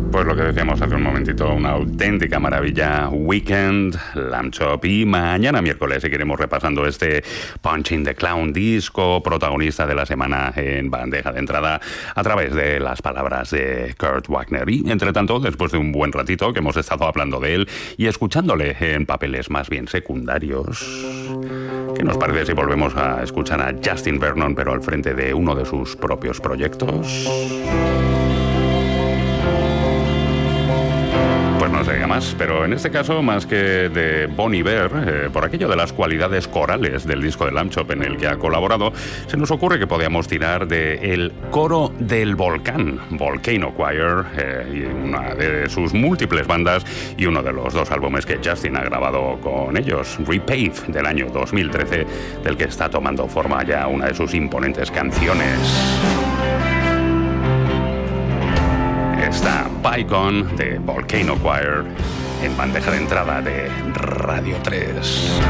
Pues lo que decíamos hace un momentito, una auténtica maravilla. Weekend, Lamb Chop, y mañana miércoles seguiremos repasando este Punching the Clown disco, protagonista de la semana en bandeja de entrada, a través de las palabras de Kurt Wagner. Y entre tanto, después de un buen ratito que hemos estado hablando de él y escuchándole en papeles más bien secundarios, ¿qué nos parece si volvemos a escuchar a Justin Vernon, pero al frente de uno de sus propios proyectos? Pues no se diga más, pero en este caso, más que de Bon Iver, por aquello de las cualidades corales del disco de Lamb Chop en el que ha colaborado, se nos ocurre que podíamos tirar de El Coro del Volcán, Volcano Choir, y una de sus múltiples bandas y uno de los dos álbumes que Justin ha grabado con ellos, Repave, del año 2013, del que está tomando forma ya una de sus imponentes canciones. Está Bygone de Volcano Choir en bandeja de entrada de Radio 3.